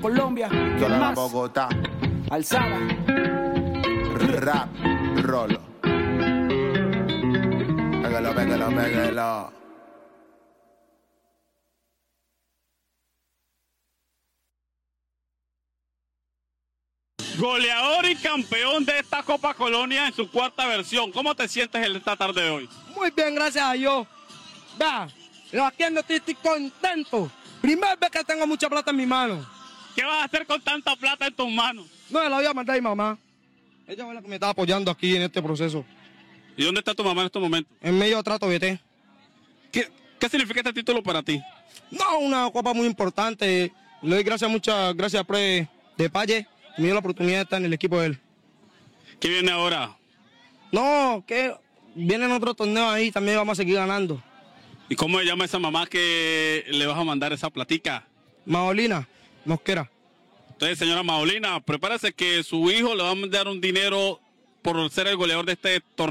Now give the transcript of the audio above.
Colombia, ¿quién más? Bogotá, Alzada. rap, rolo. Pégalo, pégalo, pégalo. Goleador y campeón de esta Copa Colonia en su cuarta versión. ¿Cómo te sientes en esta tarde de hoy? Muy bien, gracias a Dios. Vea, aquí estoy contento. Primera vez que tengo mucha plata en mi mano. ¿Qué vas a hacer con tanta plata en tus manos? No, la voy a mandar a mi mamá. Ella fue la que me está apoyando aquí en este proceso. ¿Y dónde está tu mamá en estos momentos? En medio de trato BT. ¿Qué significa este título para ti? No, una copa muy importante. Le doy muchas gracias a Pre de Palle. Me dio la oportunidad de estar en el equipo de él. ¿Qué viene ahora? No, que vienen otros torneos ahí, también vamos a seguir ganando. ¿Y cómo se llama esa mamá que le vas a mandar esa platica? Maolina Mosquera. Entonces, señora Maolina, prepárese que su hijo le va a mandar un dinero por ser el goleador de este torneo.